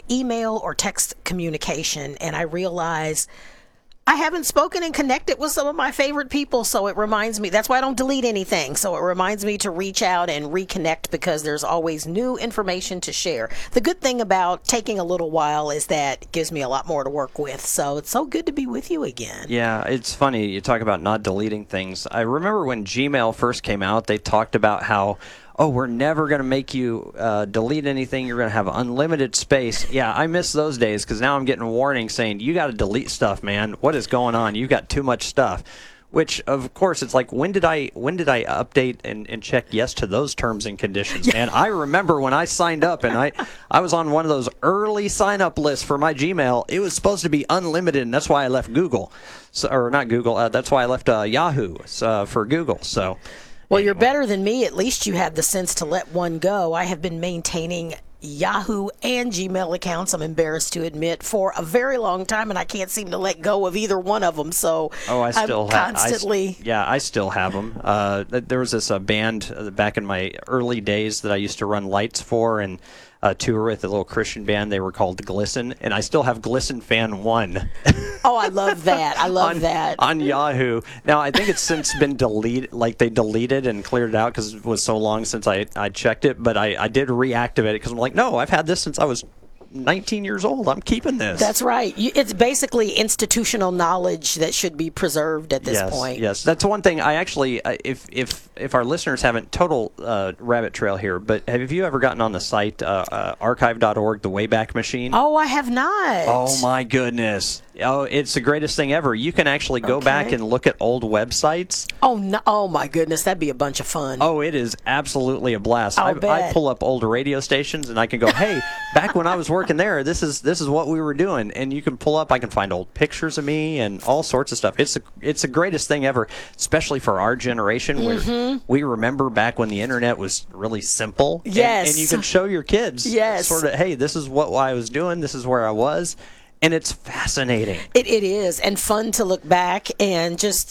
email or text communication, and I realize I haven't spoken and connected with some of my favorite people, so it reminds me. That's why I don't delete anything. So it reminds me to reach out and reconnect because there's always new information to share. The good thing about taking a little while is that it gives me a lot more to work with. So it's so good to be with you again. Yeah, it's funny. You talk about not deleting things. I remember when Gmail first came out, they talked about how, oh, we're never going to make you delete anything. You're going to have unlimited space. Yeah, I miss those days because now I'm getting warnings saying, you got to delete stuff, man. What is going on? You got too much stuff. Which, of course, it's like, when did I update and check yes to those terms and conditions, man? I remember when I signed up, and I was on one of those early sign-up lists for my Gmail. It was supposed to be unlimited, and that's why I left Google. So, or not Google, that's why I left Yahoo for Google. So... Well, you're better than me. At least you have the sense to let one go. I have been maintaining Yahoo and Gmail accounts, I'm embarrassed to admit, for a very long time, and I can't seem to let go of either one of them. So I still constantly... I still have them. There was this band back in my early days that I used to run lights for and tour with, a little Christian band. They were called Glisten, and I still have Glisten Fan 1. Oh, I love that. I love that. On Yahoo. Now, I think it's since been deleted, like they deleted and cleared it out because it was so long since I checked it, but I did reactivate it because I'm like, no, I've had this since I was 19 years old. I'm keeping this. That's right. It's basically institutional knowledge that should be preserved at this point. Yes, that's one thing. I actually, if our listeners haven't, total rabbit trail here, but have you ever gotten on the site archive.org, the Wayback Machine? Oh, I have not. Oh my goodness. Oh, it's the greatest thing ever. You can actually go back and look at old websites. Oh, no. Oh my goodness, that'd be a bunch of fun. Oh, it is absolutely a blast. I pull up old radio stations and I can go, hey, back when I was working there, this is what we were doing. And you can pull up, I can find old pictures of me and all sorts of stuff. It's the greatest thing ever, especially for our generation where we remember back when the internet was really simple. Yes. And you can show your kids sort of, hey, this is what I was doing, this is where I was. And it's fascinating. It is, and fun to look back and just,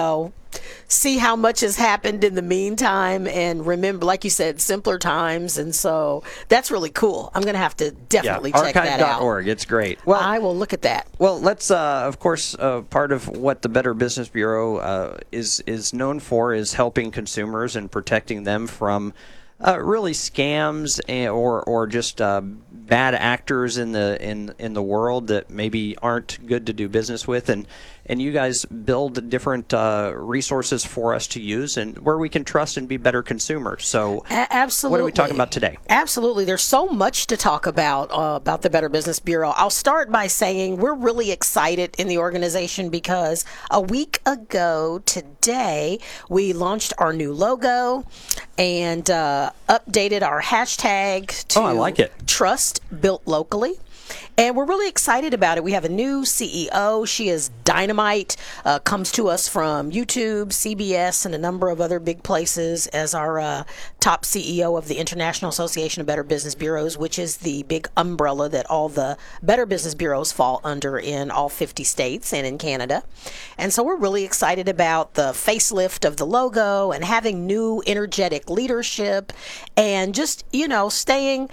see how much has happened in the meantime and remember, like you said, simpler times. And so that's really cool. I'm going to have to definitely check that out. Archive.org. It's great. Well, I will look at that. Well, let's, of course, part of what the Better Business Bureau is known for is helping consumers and protecting them from really scams or just bad actors in the world that maybe aren't good to do business with, and you guys build different resources for us to use and where we can trust and be better consumers. So absolutely. What are we talking about today? Absolutely. There's so much to talk about the Better Business Bureau. I'll start by saying we're really excited in the organization because a week ago today, we launched our new logo and updated our hashtag to I like it. Trust Built Locally. And we're really excited about it. We have a new CEO. She is dynamite, comes to us from YouTube, CBS, and a number of other big places as our top CEO of the International Association of Better Business Bureaus, which is the big umbrella that all the Better Business Bureaus fall under in all 50 states and in Canada. And so we're really excited about the facelift of the logo and having new energetic leadership and just, staying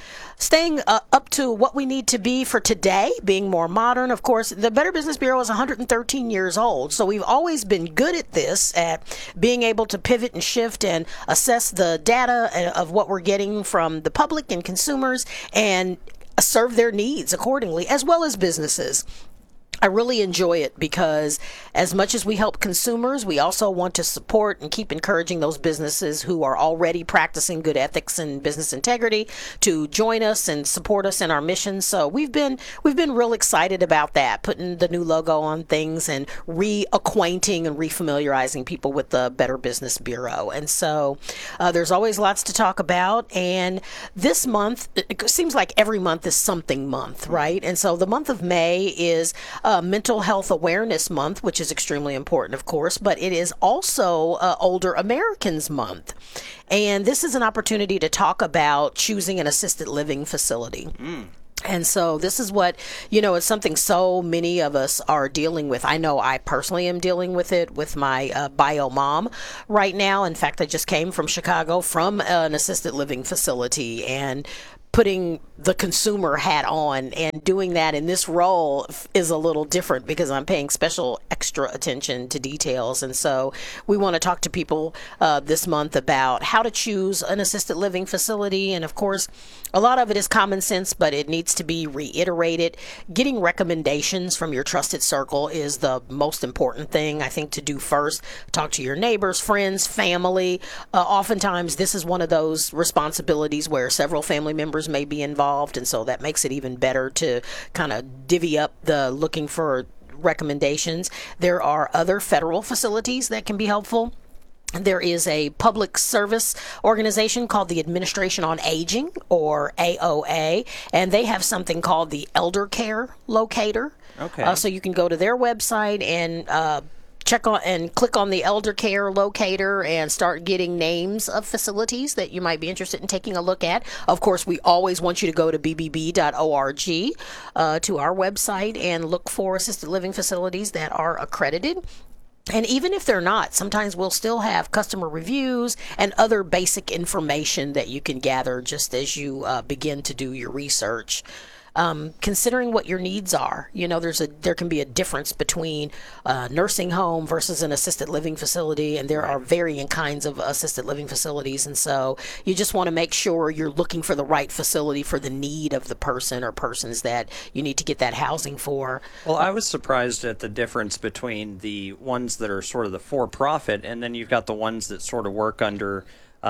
up to what we need to be for today, being more modern. Of course, the Better Business Bureau is 113 years old, so we've always been good at this, at being able to pivot and shift and assess the data of what we're getting from the public and consumers and serve their needs accordingly, as well as businesses. I really enjoy it because as much as we help consumers, we also want to support and keep encouraging those businesses who are already practicing good ethics and business integrity to join us and support us in our mission. So we've been real excited about that, putting the new logo on things and reacquainting and refamiliarizing people with the Better Business Bureau. And so there's always lots to talk about. And this month, it seems like every month is something month, right? And so the month of May is Mental Health Awareness Month, which is extremely important, of course, but it is also Older Americans Month. And this is an opportunity to talk about choosing an assisted living facility. And so this is what, it's something so many of us are dealing with. I know I personally am dealing with it with my bio mom right now. In fact, I just came from Chicago from an assisted living facility and putting the consumer hat on, and doing that in this role is a little different because I'm paying special extra attention to details. And so we want to talk to people this month about how to choose an assisted living facility. And of course, a lot of it is common sense, but it needs to be reiterated. Getting recommendations from your trusted circle is the most important thing, I think, to do first. Talk to your neighbors, friends, family. Oftentimes, this is one of those responsibilities where several family members may be involved. And so that makes it even better to kind of divvy up the looking for recommendations. There are other federal facilities that can be helpful. There is a public service organization called the Administration on Aging, or AOA, and they have something called the Elder Care Locator. Okay. So you can go to their website and check on and click on the Elder Care Locator and start getting names of facilities that you might be interested in taking a look at. Of course, we always want you to go to bbb.org to our website and look for assisted living facilities that are accredited. And even if they're not, sometimes we'll still have customer reviews and other basic information that you can gather just as you begin to do your research. Considering what your needs are, there can be a difference between a nursing home versus an assisted living facility, and there are varying kinds of assisted living facilities, and so you just want to make sure you're looking for the right facility for the need of the person or persons that you need to get that housing for. Well, I was surprised at the difference between the ones that are sort of the for-profit, and then you've got the ones that sort of work under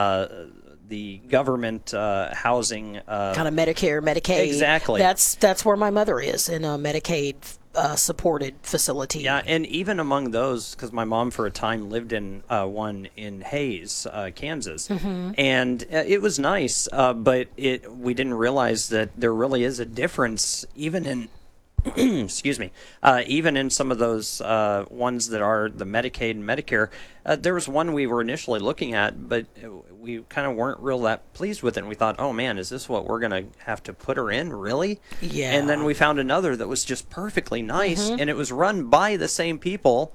the government housing, kind of Medicare, Medicaid. Exactly. That's where my mother is, in a Medicaid supported facility. Yeah, and even among those, because my mom for a time lived in one in Hayes, Kansas, and it was nice, but we didn't realize that there really is a difference even in excuse me, even in some of those ones that are the Medicaid and Medicare. There was one we were initially looking at, but we kind of weren't real that pleased with it. And we thought, oh man, is this what we're going to have to put her in, really? Yeah. And then we found another that was just perfectly nice, and it was run by the same people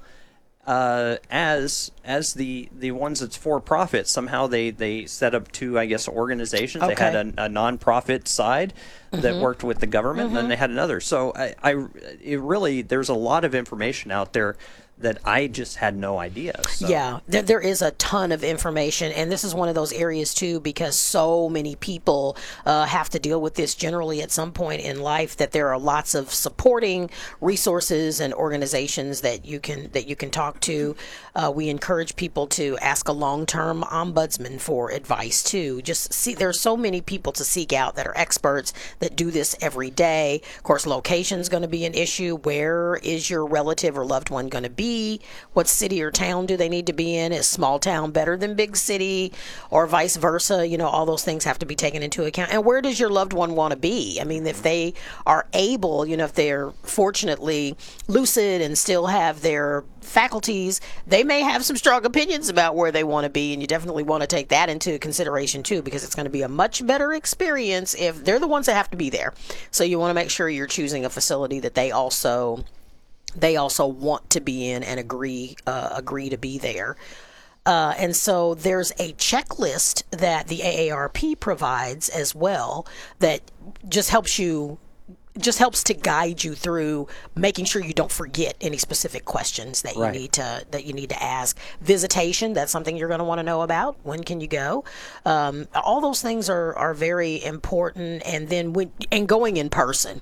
as the ones that's for profit. Somehow they set up two, I guess, organizations. Okay. They had a nonprofit side that worked with the government, and then they had another. So it really, there's a lot of information out there that I just had no idea. So. Yeah, there is a ton of information, and this is one of those areas too, because so many people have to deal with this generally at some point in life, that there are lots of supporting resources and organizations that you can talk to. We encourage people to ask a long-term ombudsman for advice too. Just see, there's so many people to seek out that are experts that do this every day. Of course, location is going to be an issue. Where is your relative or loved one going to be? What city or town do they need to be in? Is small town better than big city, or vice versa? All those things have to be taken into account. And where does your loved one want to be? I mean, if they are able, if they're fortunately lucid and still have their faculties, they may have some strong opinions about where they want to be, and you definitely want to take that into consideration too, because it's going to be a much better experience if they're the ones that have to be there. So you want to make sure you're choosing a facility that they also want to be in and agree to be there. And so there's a checklist that the AARP provides as well that just helps to guide you through making sure you don't forget any specific questions that you need to ask. Visitation, that's something you're going to want to know about. When can you go? All those things are very important. And then going in person.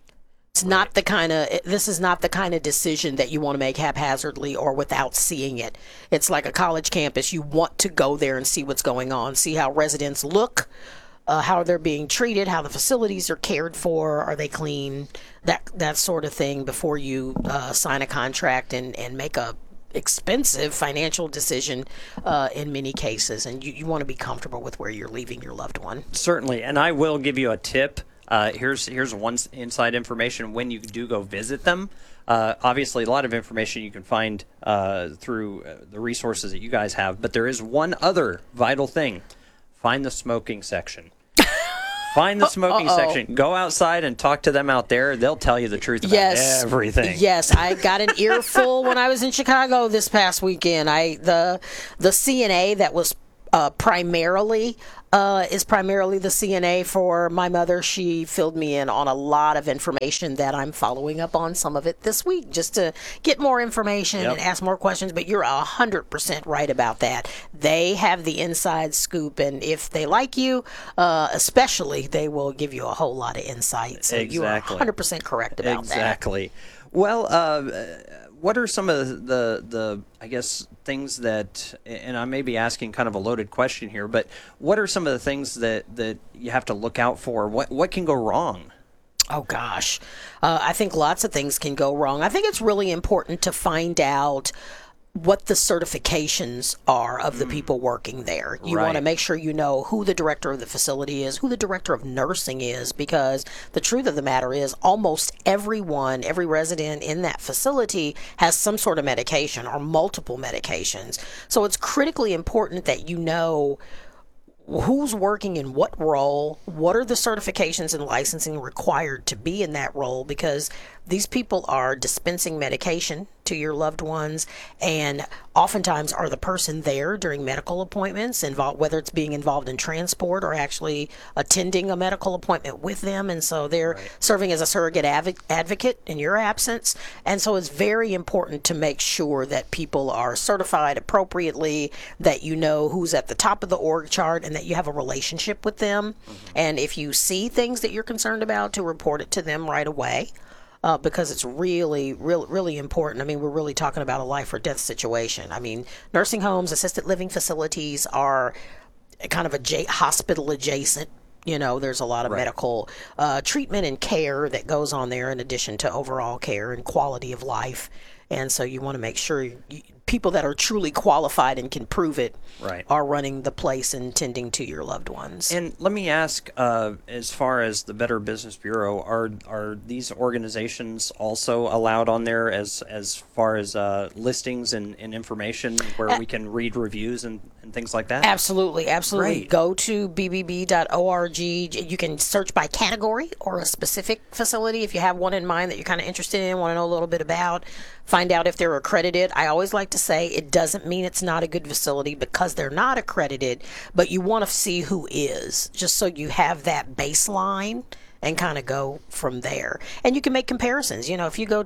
This is not the kind of decision that you want to make haphazardly or without seeing it. It's like a college campus. You want to go there and see what's going on, see how residents look, how they're being treated, how the facilities are cared for, are they clean, that sort of thing before you sign a contract and make a expensive financial decision in many cases. And you want to be comfortable with where you're leaving your loved one. Certainly, and I will give you a tip. Here's one inside information when you do go visit them. Obviously, a lot of information you can find through the resources that you guys have, but there is one other vital thing. Find the smoking section. Find the smoking section. Go outside and talk to them out there. They'll tell you the truth about everything. Yes, I got an earful when I was in Chicago this past weekend. The CNA that was primarily is primarily the CNA for my mother. She filled me in on a lot of information that I'm following up on, some of it this week, just to get more information and ask more questions. But you're 100% right about that. They have the inside scoop, and if they like you, especially, they will give you a whole lot of insight. So you are 100% correct about that. Exactly. Well, what are some of the I guess things that, and I may be asking kind of a loaded question here, but what are some of the things that you have to look out for? What can go wrong? Oh, gosh. I think lots of things can go wrong. I think it's really important to find out what the certifications are of the people working there. You want to make sure you know who the director of the facility is, who the director of nursing is, because the truth of the matter is almost everyone, every resident in that facility has some sort of medication or multiple medications. So it's critically important that you know who's working in what role, what are the certifications and licensing required to be in that role, because these people are dispensing medication to your loved ones and oftentimes are the person there during medical appointments, whether it's being involved in transport or actually attending a medical appointment with them. And so they're serving as a surrogate advocate in your absence. And so it's very important to make sure that people are certified appropriately, that you know who's at the top of the org chart, and that you have a relationship with them. And if you see things that you're concerned about, to report it to them right away. Because it's really important. I mean, we're really talking about a life or death situation. I mean, nursing homes, assisted living facilities are kind of hospital adjacent. You know, there's a lot of medical treatment and care that goes on there in addition to overall care and quality of life. And so you want to make sure people that are truly qualified and can prove it are running the place and tending to your loved ones. And let me ask, as far as the Better Business Bureau, are these organizations also allowed on there as far as listings and information where we can read reviews and things like that? Absolutely. Great. Go to bbb.org. You can search by category or a specific facility if you have one in mind that you're kind of interested in, want to know a little bit about. Find out if they're accredited. I always like to say it doesn't mean it's not a good facility because they're not accredited, but you want to see who is, just so you have that baseline and kind of go from there. And you can make comparisons. You know, if you go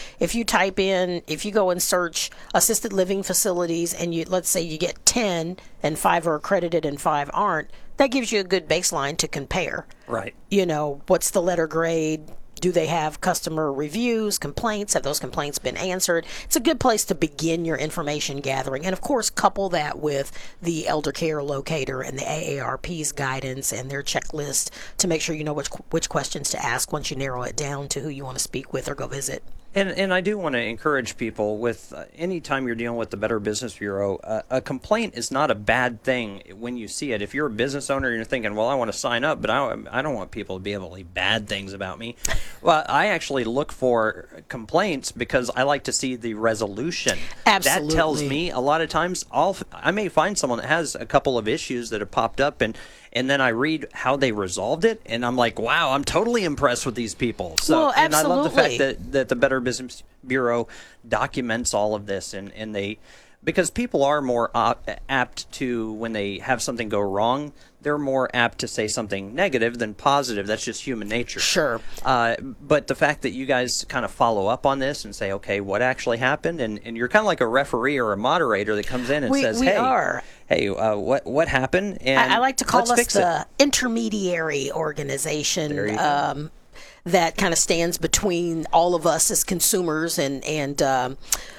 and search assisted living facilities and let's say you get 10 and 5 are accredited and 5 aren't, that gives you a good baseline to compare. Right. You know, what's the letter grade? Do they have customer reviews, complaints? Have those complaints been answered? It's a good place to begin your information gathering. And of course, couple that with the Elder Care Locator and the AARP's guidance and their checklist to make sure you know which questions to ask once you narrow it down to who you want to speak with or go visit. And I do want to encourage people with any time you're dealing with the Better Business Bureau, a complaint is not a bad thing when you see it. If you're a business owner and you're thinking, well, I want to sign up, but I don't want people to be able to leave bad things about me. Well, I actually look for complaints because I like to see the resolution. Absolutely. That tells me a lot of times I may find someone that has a couple of issues that have popped up, and then I read how they resolved it, and I'm like, wow, I'm totally impressed with these people. So, well, and I love the fact that the Better Business Bureau documents all of this, and they, because people are more apt to, when they have something go wrong, they're more apt to say something negative than positive. That's just human nature. Sure. But the fact that you guys kind of follow up on this and say, okay, what actually happened? And you're kind of like a referee or a moderator that comes in and says, hey, what happened? And I like to call us the it. intermediary organization that kind of stands between all of us as consumers and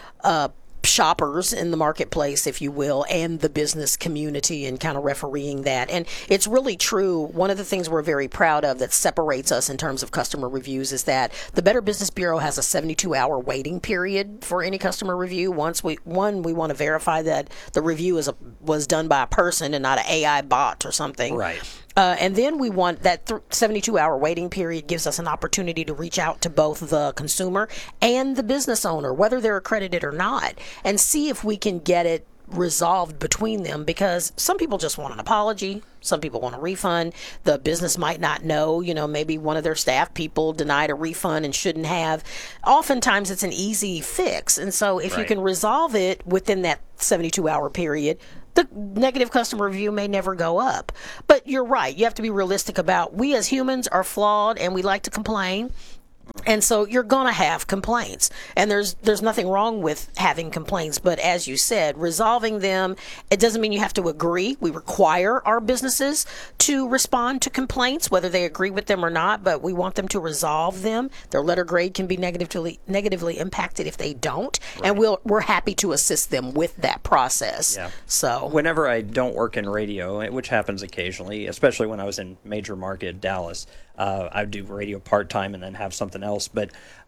shoppers in the marketplace, if you will, and the business community, and kind of refereeing that. And it's really true. One of the things we're very proud of that separates us in terms of customer reviews is that the Better Business Bureau has a 72-hour waiting period for any customer review. We want to verify that the review was done by a person and not an AI bot or something. Right. And then we want that 72-hour waiting period gives us an opportunity to reach out to both the consumer and the business owner, whether they're accredited or not, and see if we can get it resolved between them, because some people just want an apology. Some people want a refund. The business might not know, maybe one of their staff people denied a refund and shouldn't have. Oftentimes it's an easy fix. And so if you can resolve it within that 72-hour period, the negative customer review may never go up. But you're right. You have to be realistic about, we as humans are flawed and we like to complain. And so you're going to have complaints, and there's nothing wrong with having complaints. But as you said, resolving them, it doesn't mean you have to agree. We require our businesses to respond to complaints, whether they agree with them or not, but we want them to resolve them. Their letter grade can be negatively impacted if they don't, right. And we're happy to assist them with that process. Yeah. So whenever I don't work in radio, which happens occasionally, especially when I was in major market Dallas, I do radio part-time and then have something else. But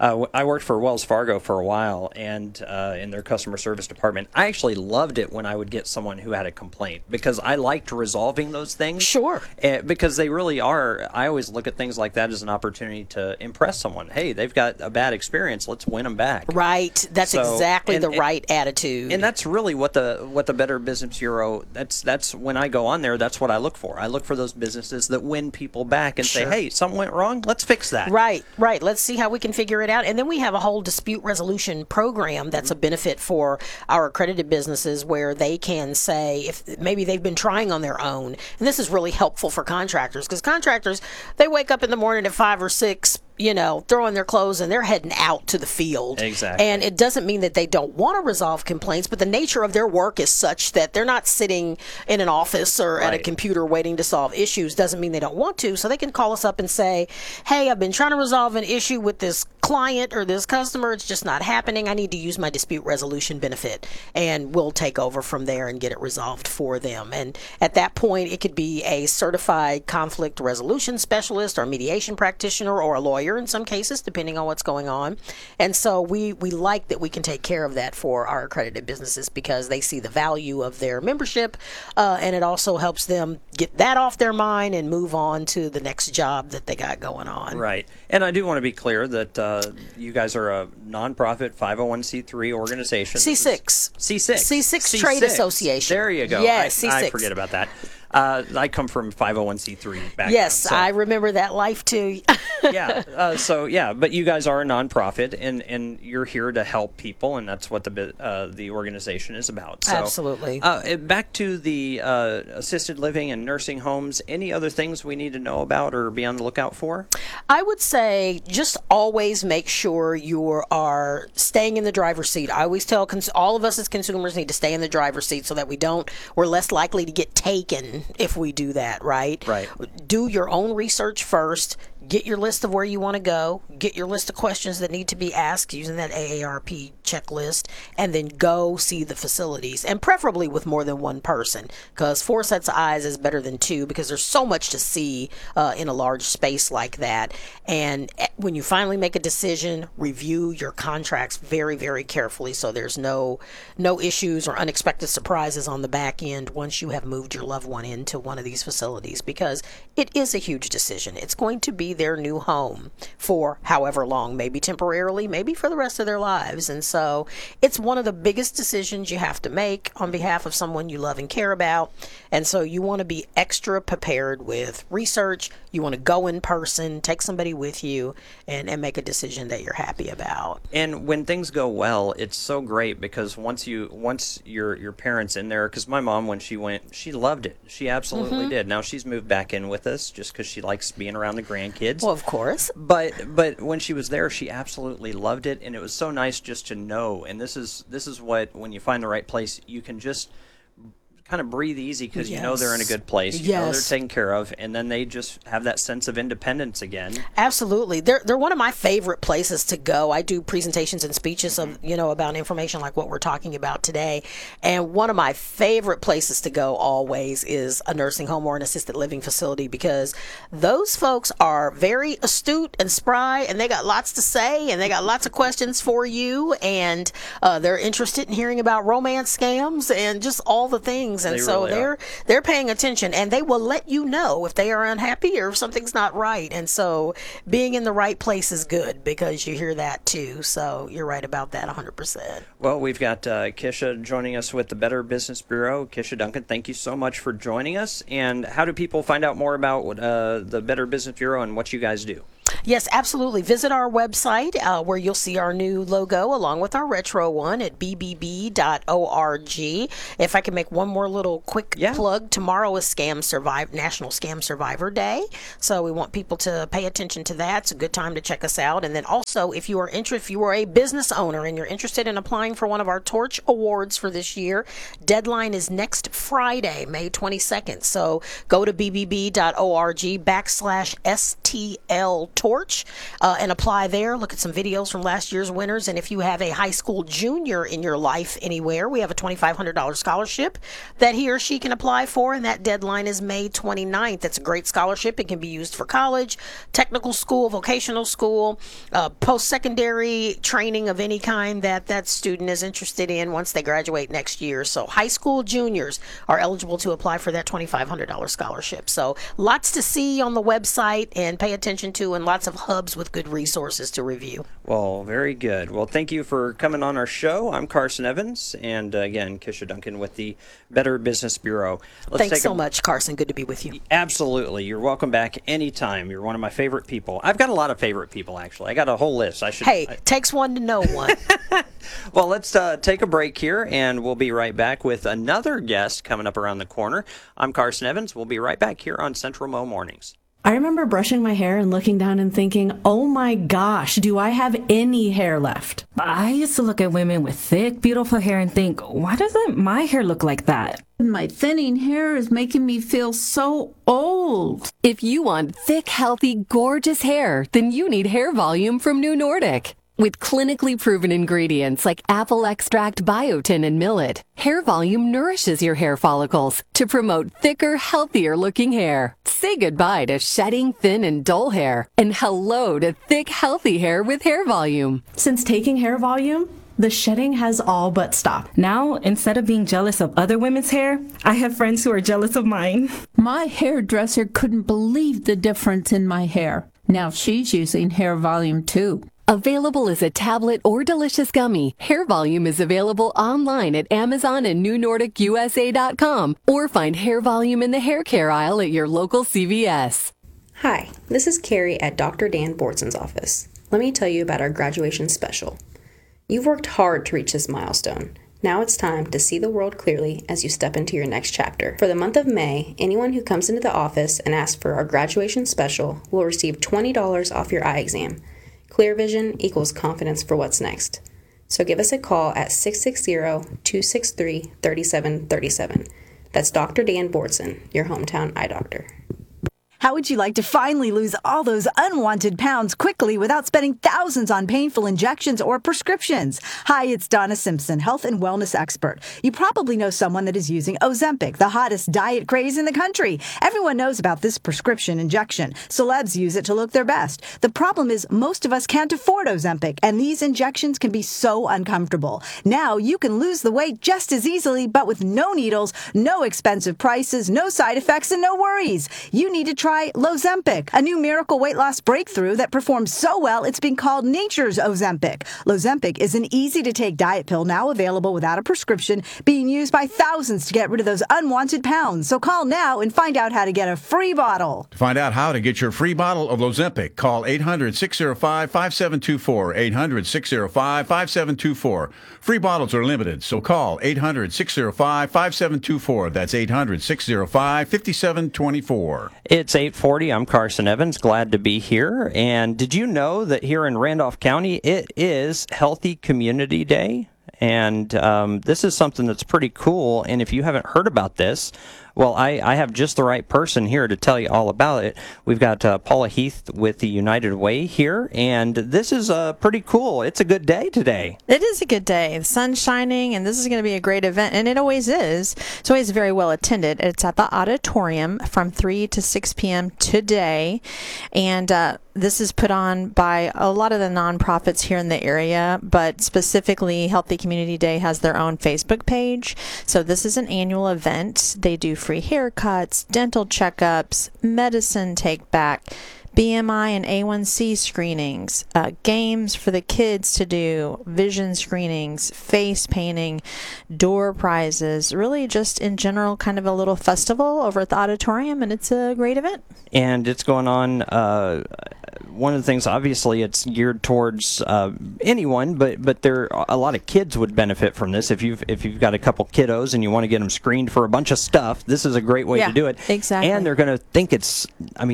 I worked for Wells Fargo for a while, and in their customer service department. I actually loved it when I would get someone who had a complaint, because I liked resolving those things. Sure. Because they really are. I always look at things like that as an opportunity to impress someone. Hey, they've got a bad experience. Let's win them back. Right. That's exactly the right attitude. And that's really what the Better Business Bureau, that's when I go on there, that's what I look for. I look for those businesses that win people back and say, hey, something went wrong, let's fix that. Right. Let's see how we can figure it out. And then we have a whole dispute resolution program that's a benefit for our accredited businesses, where they can say if maybe they've been trying on their own. And this is really helpful for contractors, because contractors, they wake up in the morning at 5 or 6, throwing their clothes and they're heading out to the field. Exactly. And it doesn't mean that they don't want to resolve complaints, but the nature of their work is such that they're not sitting in an office or at a computer waiting to solve issues. Doesn't mean they don't want to. So they can call us up and say, hey, I've been trying to resolve an issue with this client or this customer. It's just not happening. I need to use my dispute resolution benefit. And we'll take over from there and get it resolved for them. And at that point, it could be a certified conflict resolution specialist or mediation practitioner or a lawyer in some cases, depending on what's going on. And so we like that we can take care of that for our accredited businesses, because they see the value of their membership, and it also helps them get that off their mind and move on to the next job that they got going on. Right. And I do want to be clear that you guys are a nonprofit 501c3 organization. C6. C6 Trade Association. There you go. Yes, C6. I forget about that. I come from 501c3 background. Yes, so. I remember that life too. But you guys are a nonprofit, and you're here to help people, and that's what the organization is about. So, absolutely. Back to the assisted living and nursing homes, any other things we need to know about or be on the lookout for? I would say just always make sure you are staying in the driver's seat. I always tell all of us as consumers need to stay in the driver's seat so that we're less likely to get taken if we do that, right? Right. Do your own research first. Get your list of where you want to go. Get your list of questions that need to be asked using that AARP checklist, and then go see the facilities, and preferably with more than one person, because 4 sets of eyes is better than 2, because there's so much to see in a large space like that. And when you finally make a decision, review your contracts very, very carefully so there's no issues or unexpected surprises on the back end once you have moved your loved one into one of these facilities, because it is a huge decision. It's going to be their new home for however long, maybe temporarily, maybe for the rest of their lives. And so it's one of the biggest decisions you have to make on behalf of someone you love and care about. And so you want to be extra prepared with research. You want to go in person, take somebody with you, and make a decision that you're happy about. And when things go well, it's so great, because once your parents in there, because my mom, when she went, she loved it. She absolutely did. Now she's moved back in with us just because she likes being around the grandkids. Well, of course. But when she was there, she absolutely loved it, and it was so nice just to know. And this is what, when you find the right place, you can just kind of breathe easy, because you know they're in a good place. You know they're taken care of, and then they just have that sense of independence again. Absolutely. They're one of my favorite places to go. I do presentations and speeches of, about information like what we're talking about today. And one of my favorite places to go always is a nursing home or an assisted living facility, because those folks are very astute and spry, and they got lots to say, and they got lots of questions for you, and they're interested in hearing about romance scams and just all the things. And so they're paying attention, and they will let you know if they are unhappy or if something's not right. And so being in the right place is good, because you hear that too. So you're right about that 100%. Well, we've got Kisha joining us with the Better Business Bureau. Kisha Duncan, thank you so much for joining us. And how do people find out more about the Better Business Bureau and what you guys do? Yes, absolutely. Visit our website where you'll see our new logo along with our retro one at bbb.org. If I can make one more little quick plug, tomorrow is National Scam Survivor Day. So we want people to pay attention to that. It's a good time to check us out. And then also, if you are a business owner and you're interested in applying for one of our Torch Awards for this year, deadline is next Friday, May 22nd. So go to bbb.org/STL Torch and apply there. Look at some videos from last year's winners. And if you have a high school junior in your life anywhere, we have a $2,500 scholarship that he or she can apply for, and that deadline is May 29th. That's a great scholarship. It can be used for college, technical school, vocational school, post-secondary training of any kind that student is interested in once they graduate next year. So high school juniors are eligible to apply for that $2,500 scholarship. So lots to see on the website and pay attention to, and lots of hubs with good resources to review. Well, very good. Well, thank you for coming on our show. I'm Carson Evans, and again, Kisha Duncan with the Better Business Bureau. Thanks so much, Carson. Good to be with you. Absolutely. You're welcome back anytime. You're one of my favorite people. I've got a lot of favorite people, actually. I got a whole list. Takes one to know one. Well, let's take a break here, and we'll be right back with another guest coming up around the corner. I'm Carson Evans. We'll be right back here on Central Mo Mornings. I remember brushing my hair and looking down and thinking, oh my gosh, do I have any hair left? I used to look at women with thick, beautiful hair and think, why doesn't my hair look like that? My thinning hair is making me feel so old. If you want thick, healthy, gorgeous hair, then you need Hair Volume from New Nordic. With clinically proven ingredients like apple extract, biotin, and millet, Hair Volume nourishes your hair follicles to promote thicker, healthier looking hair. Say goodbye to shedding, thin, and dull hair, and hello to thick, healthy hair with Hair Volume. Since taking Hair Volume, the shedding has all but stopped. Now, instead of being jealous of other women's hair, I have friends who are jealous of mine. My hairdresser couldn't believe the difference in my hair. Now she's using Hair Volume too. Available as a tablet or delicious gummy, Hair Volume is available online at Amazon and NewNordicUSA.com, or find Hair Volume in the hair care aisle at your local CVS. Hi, this is Carrie at Dr. Dan Bortson's office. Let me tell you about our graduation special. You've worked hard to reach this milestone. Now it's time to see the world clearly as you step into your next chapter. For the month of May, anyone who comes into the office and asks for our graduation special will receive $20 off your eye exam. Clear vision equals confidence for what's next. So give us a call at 660-263-3737. That's Dr. Dan Bortson, your hometown eye doctor. How would you like to finally lose all those unwanted pounds quickly without spending thousands on painful injections or prescriptions? Hi, it's Donna Simpson, health and wellness expert. You probably know someone that is using Ozempic, the hottest diet craze in the country. Everyone knows about this prescription injection. Celebs use it to look their best. The problem is most of us can't afford Ozempic, and these injections can be so uncomfortable. Now you can lose the weight just as easily, but with no needles, no expensive prices, no side effects, and no worries. You need to try Lozempic, a new miracle weight loss breakthrough that performs so well it's been called nature's Ozempic. Lozempic is an easy-to-take diet pill now available without a prescription, being used by thousands to get rid of those unwanted pounds. So call now and find out how to get a free bottle. To find out how to get your free bottle of Lozempic, call 800-605-5724, 800-605-5724. Free bottles are limited, so call 800-605-5724. That's 800-605-5724. It's 8:40. I'm Carson Evans. Glad to be here. And did you know that here in Randolph County, it is Healthy Community Day? And this is something that's pretty cool. And if you haven't heard about this, well, I have just the right person here to tell you all about it. We've got Paula Heath with the United Way here, and this is pretty cool. It's a good day today. It is a good day. The sun's shining, and this is going to be a great event, and it always is. It's always very well attended. It's at the auditorium from 3 to 6 p.m. today, and this is put on by a lot of the nonprofits here in the area, but specifically Healthy Community Day has their own Facebook page. So this is an annual event. They do free haircuts, dental checkups, medicine take back, BMI and A1C screenings, games for the kids to do, vision screenings, face painting, door prizes, really just in general kind of a little festival over at the auditorium, and it's a great event. And it's going on one of the things, obviously, it's geared towards anyone, but there a lot of kids would benefit from this. If you've got a couple kiddos and you want to get them screened for a bunch of stuff, this is a great way to do it. Exactly. And they're going to think it's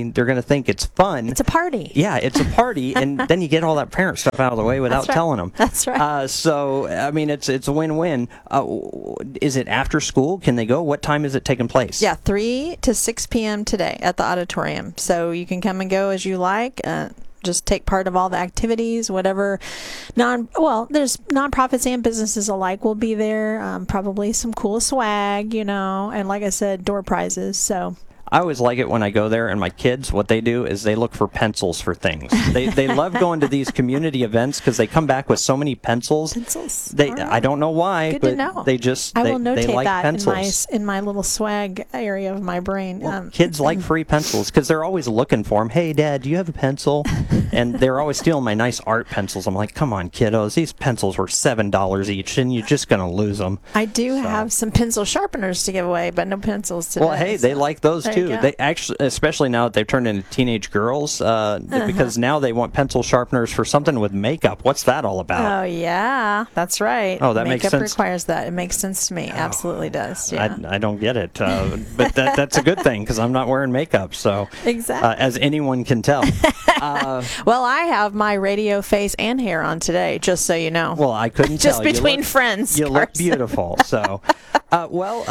fun. It's a party. Yeah, it's a party, and then you get all that parent stuff out of the way without telling them. That's right. So, I mean, it's a win-win. Is it after school? Can they go? What time is it taking place? Yeah, 3 to 6 p.m. today at the auditorium. So you can come and go as you like. Just take part of all the activities, whatever. There's nonprofits and businesses alike will be there. Probably some cool swag, and like I said, door prizes. So I always like it when I go there, and my kids, what they do is they look for pencils for things. They love going to these community events because they come back with so many pencils. I don't know why, Good but to know. they just I will notate they like that pencils. in my little swag area of my brain. Kids like free pencils because they're always looking for them. Hey, Dad, do you have a pencil? And they're always stealing my nice art pencils. I'm like, come on, kiddos. These pencils were $7 each, and you're just going to lose them. I do have some pencil sharpeners to give away, but no pencils today. Well, hey, they like those too. They actually, especially now that they've turned into teenage girls, because now they want pencil sharpeners for something with makeup. What's that all about? Oh yeah, that's right. Oh, that makes sense. Makeup requires that. It makes sense to me. Absolutely does. Yeah. I don't get it, but that's a good thing because I'm not wearing makeup. So exactly, as anyone can tell. Well, I have my radio face and hair on today, just so you know. Well, I couldn't just tell. Between friends. You look beautiful. So, how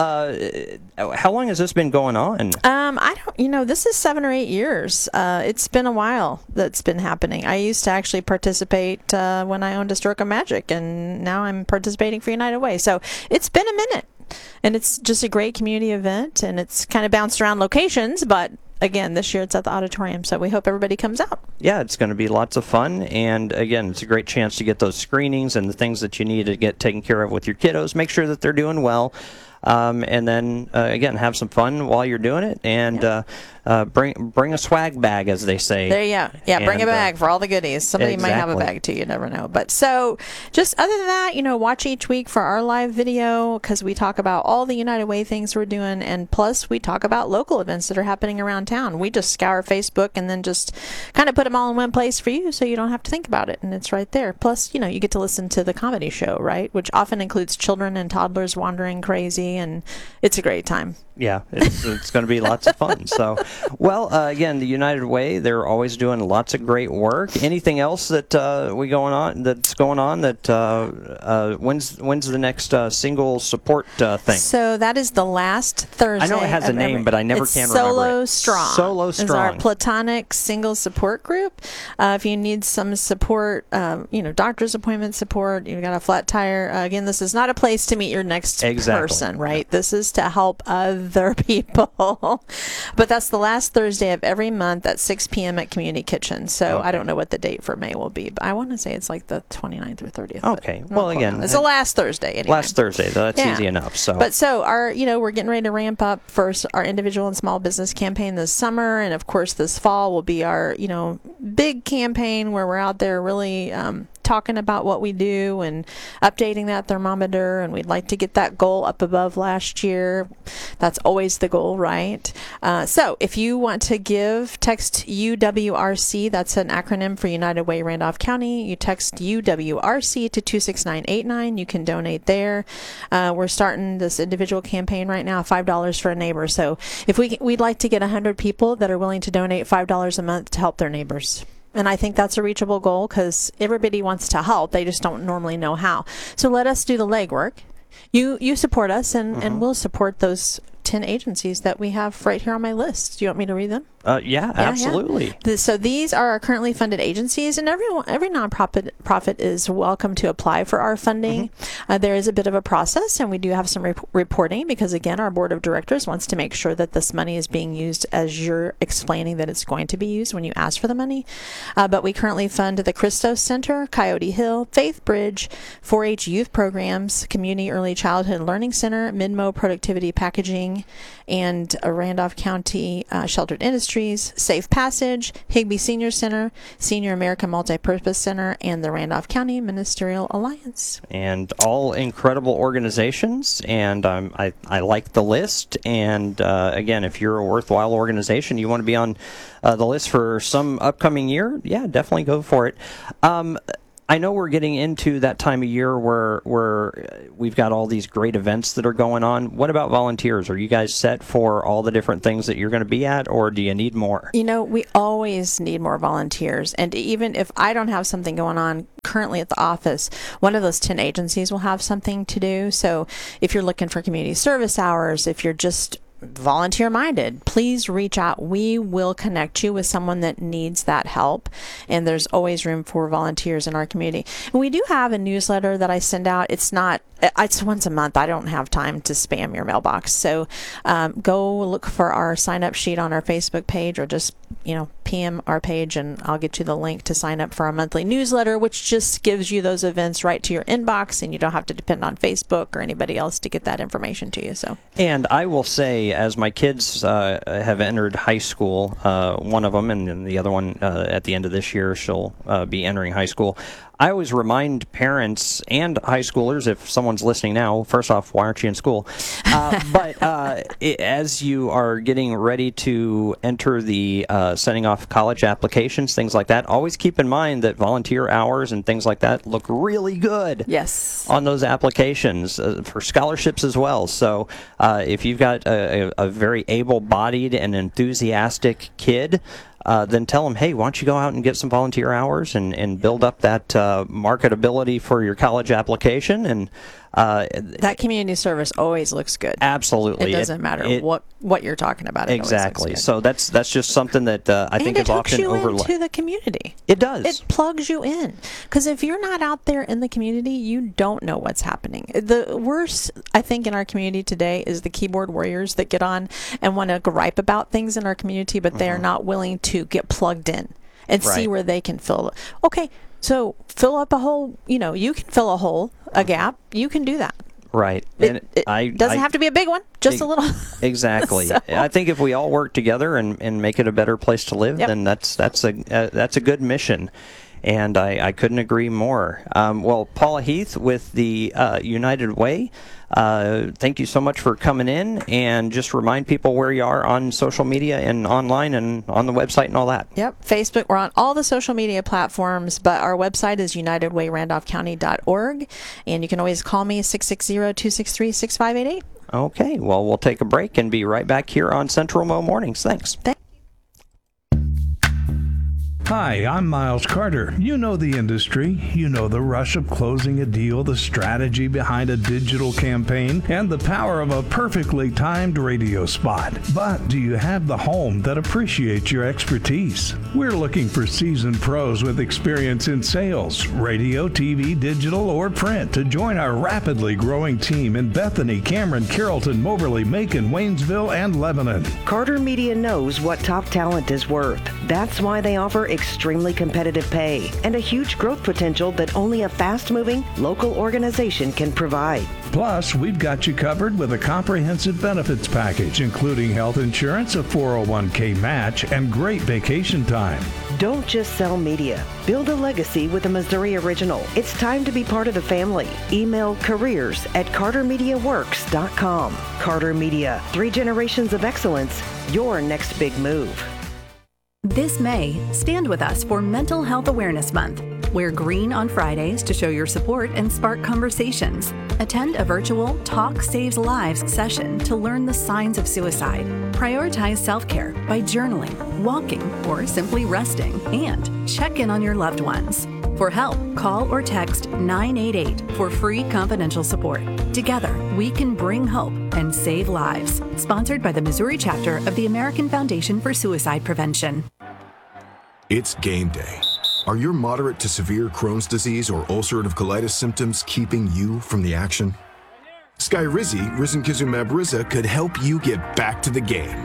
long has this been going on? I don't. This is 7 or 8 years. It's been a while that's been happening. I used to actually participate when I owned a Stroke of Magic, and now I'm participating for United Way. So it's been a minute, and it's just a great community event, and it's kind of bounced around locations, but again, this year it's at the auditorium, so we hope everybody comes out. Yeah, it's going to be lots of fun, and again, it's a great chance to get those screenings and the things that you need to get taken care of with your kiddos. Make sure that they're doing well, and then again, have some fun while you're doing it, and bring a swag bag, as they say. There you go. Yeah, bring a bag for all the goodies. Somebody might have a bag too. You never know. But so, just other than that, watch each week for our live video because we talk about all the United Way things we're doing, and plus we talk about local events that are happening around town. We just scour Facebook and then just kind of put them all in one place for you, so you don't have to think about it, and it's right there. Plus, you get to listen to the comedy show, right, which often includes children and toddlers wandering crazy, and it's a great time. Yeah, it's going to be lots of fun. So, again, the United Way, they're always doing lots of great work. Anything else that's going on? When's the next single support thing? So that is the last Thursday. I know it has a name, but I never can remember Solo it. Strong. Solo Strong is our platonic single support group. If you need some support, doctor's appointment support, you've got a flat tire. Again, this is not a place to meet your next person, right? This is to help other people. But that's the last Thursday of every month at 6 p.m. at Community Kitchen. So I don't know what the date for May will be, but I want to say it's like the 29th or 30th. Okay. Well, again, it's the last Thursday anyway. Last Thursday, though. That's easy enough. So our, we're getting ready to ramp up first our individual and small business campaign this summer, and of course this fall will be our, big campaign where we're out there really talking about what we do and updating that thermometer, and we'd like to get that goal up above last year. That's always the goal, right? So if you want to give, text UWRC. That's an acronym for United Way Randolph County. You text UWRC to 26989. You can donate there. We're starting this individual campaign right now, $5 for a neighbor. So if we'd like to get 100 people that are willing to donate $5 a month to help their neighbors. And I think that's a reachable goal because everybody wants to help. They just don't normally know how. So let us do the legwork. You support us, and we'll support those 10 agencies that we have right here on my list. Do you want me to read them? Yeah, absolutely. Yeah. So these are our currently funded agencies, and every nonprofit is welcome to apply for our funding. There is a bit of a process, and we do have some reporting because, again, our board of directors wants to make sure that this money is being used as you're explaining that it's going to be used when you ask for the money. But we currently fund the Christos Center, Coyote Hill, Faith Bridge, 4-H youth programs, Community Early Childhood Learning Center, Midmo Productivity Packaging, and Randolph County Sheltered Industry Ministries, Safe Passage, Higbee Senior Center, Senior American Multipurpose Center, and the Randolph County Ministerial Alliance. And all incredible organizations, and I like the list. And again, if you're a worthwhile organization, you want to be on the list for some upcoming year, yeah, definitely go for it. I know we're getting into that time of year where we've got all these great events that are going on. What about volunteers? Are you guys set for all the different things that you're going to be at, or do you need more? You know, we always need more volunteers. And even if I don't have something going on currently at the office, one of those 10 agencies will have something to do. So if you're looking for community service hours, if you're just volunteer minded, please reach out. We will connect you with someone that needs that help, and there's always room for volunteers in our community. And we do have a newsletter that I send out. It's once a month. I don't have time to spam your mailbox, so go look for our sign up sheet on our Facebook page, or just PM our page, and I'll get you the link to sign up for our monthly newsletter, which just gives you those events right to your inbox, and you don't have to depend on Facebook or anybody else to get that information to you. So, and I will say, as my kids have entered high school, one of them, and then the other one at the end of this year, she'll be entering high school. I always remind parents and high schoolers, if someone's listening now, first off, why aren't you in school? As you are getting ready to enter the sending off college applications, things like that, always keep in mind that volunteer hours and things like that look really good. Yes. On those applications for scholarships as well. So if you've got a very able-bodied and enthusiastic kid, then tell them, hey, why don't you go out and get some volunteer hours and build up that marketability for your college application. And that community service always looks good. Absolutely. It doesn't matter what you're talking about. Exactly. So that's just something that I think is often overlooked. And it hooks you into the community. It does. It plugs you in. Because if you're not out there in the community, you don't know what's happening. The worst, I think, in our community today is the keyboard warriors that get on and want to gripe about things in our community, but they are not willing to get plugged in and see where they can fill. Okay, so fill up a hole. You can fill a hole, a gap. You can do that. Right. It doesn't have to be a big one, just a little. Exactly. So. I think if we all work together and make it a better place to live, then that's a good mission. And I couldn't agree more. Well, Paula Heath with the United Way, thank you so much for coming in, and just remind people where you are on social media and online and on the website and all that. Yep, Facebook. We're on all the social media platforms, but our website is unitedwayrandolphcounty.org, and you can always call me 660-263-6588. Okay, well, we'll take a break and be right back here on Central Mo Mornings. Thanks. Hi, I'm Miles Carter. You know the industry. You know the rush of closing a deal, the strategy behind a digital campaign, and the power of a perfectly timed radio spot. But do you have the home that appreciates your expertise? We're looking for seasoned pros with experience in sales, radio, TV, digital, or print to join our rapidly growing team in Bethany, Cameron, Carrollton, Moberly, Macon, Waynesville, and Lebanon. Carter Media knows what top talent is worth. That's why they offer extremely competitive pay and a huge growth potential that only a fast-moving local organization can provide. Plus, we've got you covered with a comprehensive benefits package, including health insurance, a 401k match, and great vacation time. Don't just sell media. Build a legacy with a Missouri original. It's time to be part of the family. Email careers@cartermediaworks.com. Carter Media, 3 generations of excellence, your next big move. This May, stand with us for Mental Health Awareness Month. Wear green on Fridays to show your support and spark conversations. Attend a virtual Talk Saves Lives session to learn the signs of suicide. Prioritize self-care by journaling, walking, or simply resting. And check in on your loved ones. For help, call or text 988 for free confidential support. Together, we can bring hope and save lives. Sponsored by the Missouri chapter of the American Foundation for Suicide Prevention. It's game day. Are your moderate to severe Crohn's disease or ulcerative colitis symptoms keeping you from the action? Skyrizi, risankizumab Riza, could help you get back to the game.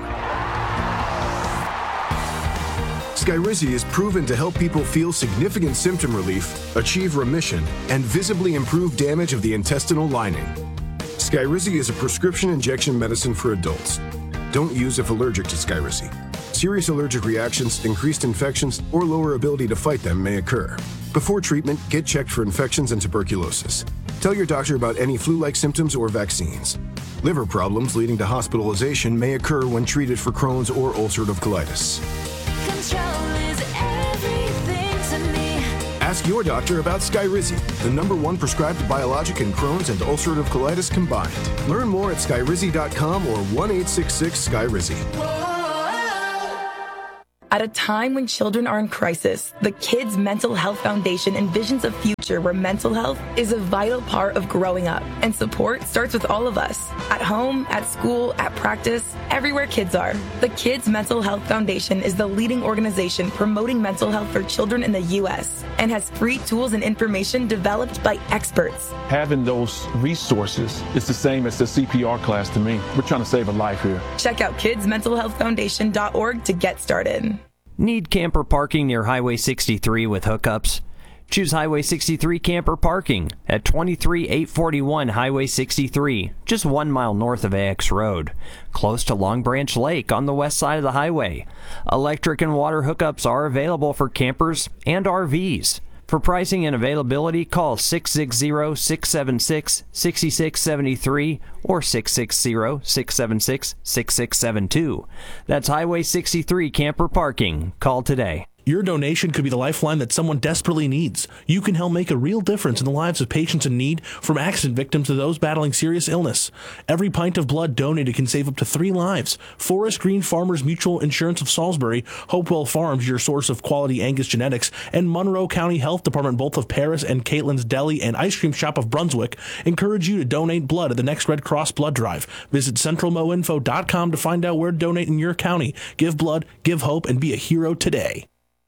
Skyrizi is proven to help people feel significant symptom relief, achieve remission, and visibly improve damage of the intestinal lining. Skyrizi is a prescription injection medicine for adults. Don't use if allergic to Skyrizi. Serious allergic reactions, increased infections, or lower ability to fight them may occur. Before treatment, get checked for infections and tuberculosis. Tell your doctor about any flu-like symptoms or vaccines. Liver problems leading to hospitalization may occur when treated for Crohn's or ulcerative colitis. Ask your doctor about Skyrizi, the #1 prescribed biologic in Crohn's and ulcerative colitis combined. Learn more at skyrizi.com or 1-866-SKYRIZI. At a time when children are in crisis, the Kids Mental Health Foundation envisions a future where mental health is a vital part of growing up, and support starts with all of us. At home, at school, at practice, everywhere kids are. The Kids Mental Health Foundation is the leading organization promoting mental health for children in the U.S. and has free tools and information developed by experts. Having those resources is the same as the CPR class to me. We're trying to save a life here. Check out kidsmentalhealthfoundation.org to get started. Need camper parking near Highway 63 with hookups? Choose Highway 63 Camper Parking at 23841 Highway 63, just 1 mile north of AX Road, close to Long Branch Lake on the west side of the highway. Electric and water hookups are available for campers and RVs. For pricing and availability, call 660-676-6673 or 660-676-6672. That's Highway 63 Camper Parking. Call today. Your donation could be the lifeline that someone desperately needs. You can help make a real difference in the lives of patients in need, from accident victims to those battling serious illness. Every pint of blood donated can save up to 3 lives. Forest Green Farmers Mutual Insurance of Salisbury, Hopewell Farms, your source of quality Angus genetics, and Monroe County Health Department, both of Paris and Caitlin's Deli and Ice Cream Shop of Brunswick, encourage you to donate blood at the next Red Cross blood drive. Visit centralmoinfo.com to find out where to donate in your county. Give blood, give hope, and be a hero today.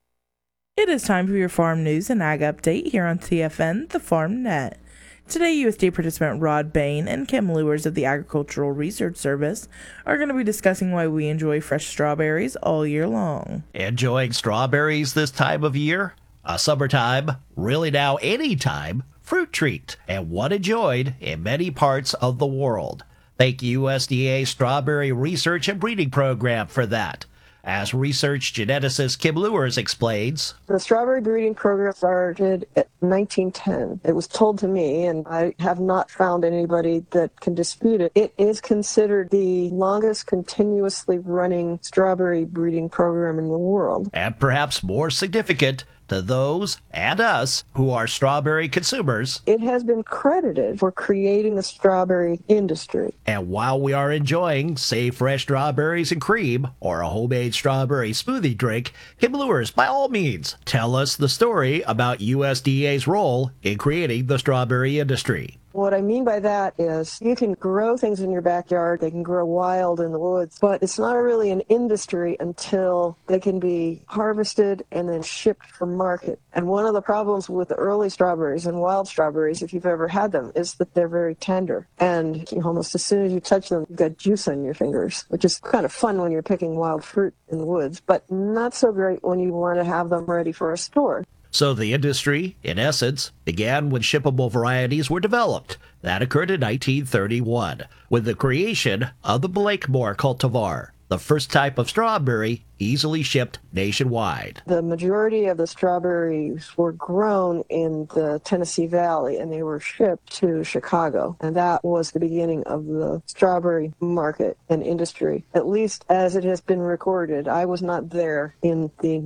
It is time for your farm news and ag update here on TFN, the Farm Net. Today, USDA participant Rod Bain and Kim Lewers of the Agricultural Research Service are going to be discussing why we enjoy fresh strawberries all year long. Enjoying strawberries this time of year? A summertime, really now any time, fruit treat, and one enjoyed in many parts of the world. Thank USDA Strawberry Research and Breeding Program for that. As research geneticist Kim Lewers explains, the strawberry breeding program started in 1910. It was told to me, and I have not found anybody that can dispute it. It is considered the longest continuously running strawberry breeding program in the world. And perhaps more significant to those and us who are strawberry consumers, it has been credited for creating the strawberry industry. And while we are enjoying, say, fresh strawberries and cream, or a homemade strawberry smoothie drink, Kim Lewers, by all means, tell us the story about USDA's role in creating the strawberry industry. What I mean by that is you can grow things in your backyard, they can grow wild in the woods, but it's not really an industry until they can be harvested and then shipped for market. And one of the problems with the early strawberries and wild strawberries, if you've ever had them, is that they're very tender. And almost as soon as you touch them, you've got juice on your fingers, which is kind of fun when you're picking wild fruit in the woods, but not so great when you want to have them ready for a store. So the industry, in essence, began when shippable varieties were developed. That occurred in 1931, with the creation of the Blakemore cultivar, the first type of strawberry easily shipped nationwide. The majority of the strawberries were grown in the Tennessee Valley, and they were shipped to Chicago. And that was the beginning of the strawberry market and industry, at least as it has been recorded. I was not there in the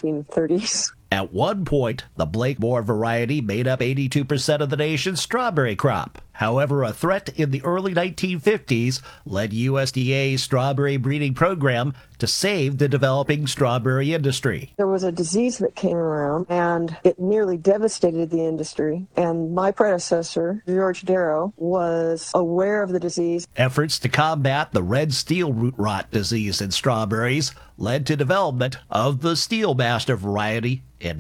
1930s. At one point, the Blakemore variety made up 82% of the nation's strawberry crop. However, a threat in the early 1950s led USDA's strawberry breeding program to save the developing strawberry industry. There was a disease that came around, and it nearly devastated the industry. And my predecessor, George Darrow, was aware of the disease. Efforts to combat the red steel root rot disease in strawberries led to development of the Steel Master variety in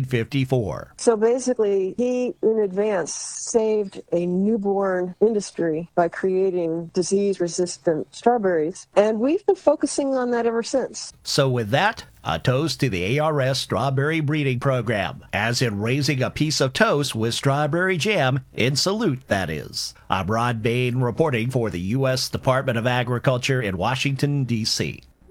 1954. So basically, he, in advance, saved a newborn industry by creating disease-resistant strawberries, and we've been focusing on that ever since. So with that, a toast to the ARS Strawberry Breeding Program, as in raising a piece of toast with strawberry jam, in salute, that is. I'm Rod Bain reporting for the U.S. Department of Agriculture in Washington, D.C.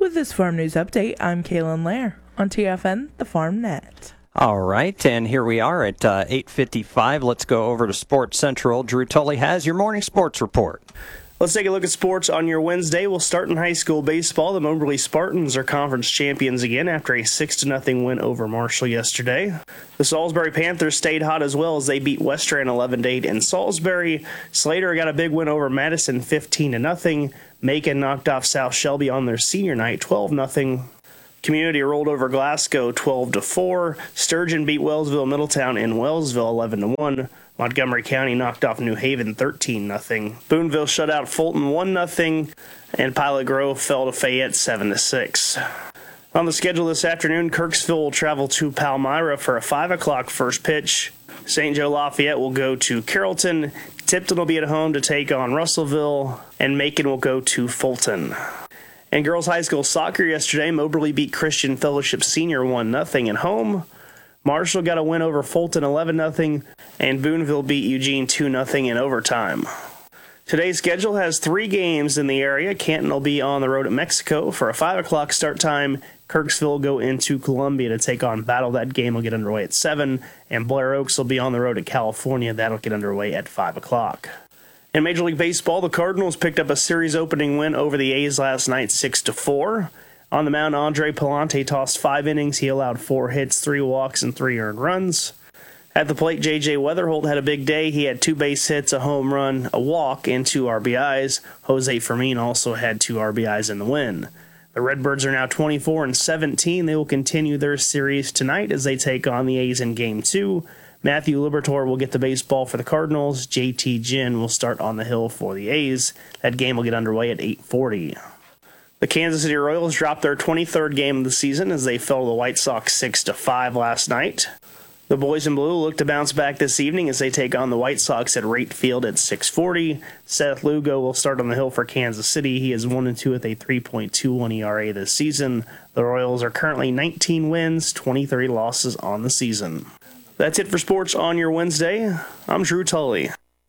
With this Farm News Update, I'm Kaylin Lair on TFN, the Farm Net. All right, and here we are at 8:55. Let's go over to Sports Central. Drew Tully has your morning sports report. Let's take a look at sports on your Wednesday. We'll start in high school baseball. The Moberly Spartans are conference champions again after a 6-0 win over Marshall yesterday. The Salisbury Panthers stayed hot as well as they beat Western 11-8 in Salisbury. Slater got a big win over Madison 15-0. Macon knocked off South Shelby on their senior night 12-0. Community rolled over Glasgow 12-4. Sturgeon beat Wellsville Middletown in Wellsville 11-1. Montgomery County knocked off New Haven 13-0. Boonville shut out Fulton 1-0, and Pilot Grove fell to Fayette 7-6. On the schedule this afternoon, Kirksville will travel to Palmyra for a 5 o'clock first pitch. St. Joe Lafayette will go to Carrollton. Tipton will be at home to take on Russellville, and Macon will go to Fulton. In girls high school soccer yesterday, Moberly beat Christian Fellowship Senior 1-0 at home. Marshall got a win over Fulton 11-0, and Boonville beat Eugene 2-0 in overtime. Today's schedule has 3 games in the area. Canton will be on the road at Mexico for a 5 o'clock start time. Kirksville will go into Columbia to take on Battle. That game will get underway at 7, and Blair Oaks will be on the road at California. That'll get underway at 5 o'clock. In Major League Baseball, the Cardinals picked up a series opening win over the A's last night 6-4. On the mound, Andre Palante tossed 5 innings. He allowed 4 hits, 3 walks, and 3 earned runs. At the plate, J.J. Weatherholt had a big day. He had 2 base hits, a home run, a walk, and 2 RBIs. Jose Fermin also had 2 RBIs in the win. The Redbirds are now 24-17. They will continue their series tonight as they take on the A's in Game 2. Matthew Liberatore will get the baseball for the Cardinals. JT Ginn will start on the hill for the A's. That game will get underway at 8:40. The Kansas City Royals dropped their 23rd game of the season as they fell to the White Sox 6-5 last night. The Boys in Blue look to bounce back this evening as they take on the White Sox at Rate Field at 6:40. Seth Lugo will start on the hill for Kansas City. He is 1-2 with a 3.21 ERA this season. The Royals are currently 19 wins, 23 losses on the season. That's it for sports on your Wednesday. I'm Drew Tully.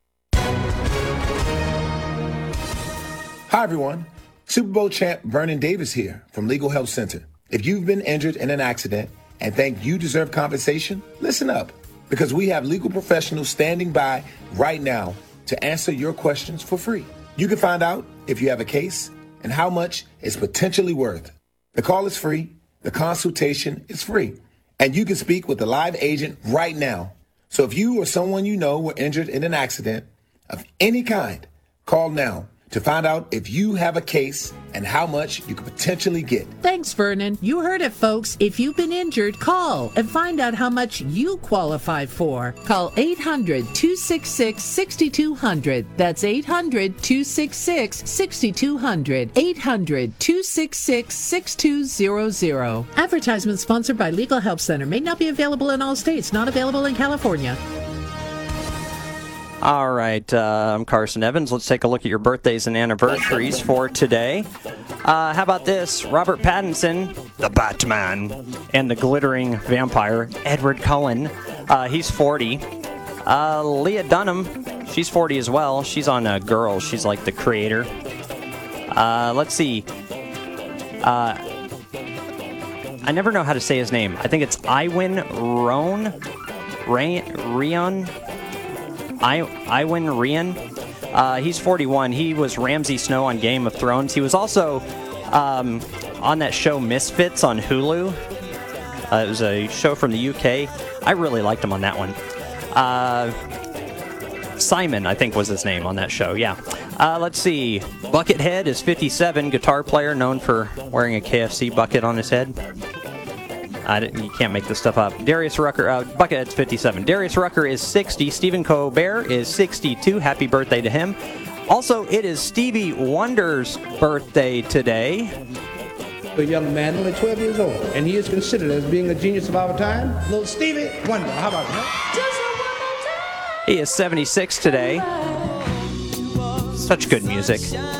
Hi, everyone. Super Bowl champ Vernon Davis here from Legal Help Center. If you've been injured in an accident and think you deserve compensation, listen up, because we have legal professionals standing by right now to answer your questions for free. You can find out if you have a case and how much it's potentially worth. The call is free. The consultation is free. And you can speak with a live agent right now. So if you or someone you know were injured in an accident of any kind, call now to find out if you have a case and how much you could potentially get. Thanks, Vernon. You heard it, folks. If you've been injured, call and find out how much you qualify for. Call 800-266-6200. That's 800-266-6200. 800-266-6200. Advertisement sponsored by Legal Help Center. May not be available in all states. Not available in California. All right, I'm Carson Evans. Let's take a look at your birthdays and anniversaries for today. How about this? Robert Pattinson, the Batman, and the glittering vampire, Edward Cullen. He's 40. Leah Dunham, she's 40 as well. She's on Girls. She's like the creator. Let's see. I never know how to say his name. I think it's Iwan Rheon. Iwan Rheon. He's 41. He was Ramsay Snow on Game of Thrones. He was also on that show Misfits on Hulu. It was a show from the UK. I really liked him on that one. Simon, I think, was his name on that show. Yeah. Let's see. Buckethead is 57. Guitar player known for wearing a KFC bucket on his head. You can't make this stuff up. Darius Rucker, Buckethead's 57. Darius Rucker is 60. Stephen Colbert is 62. Happy birthday to him. Also, it is Stevie Wonder's birthday today. A young man, only 12 years old, and he is considered as being a genius of our time. Little Stevie Wonder, how about that? He is 76 today. Such good music.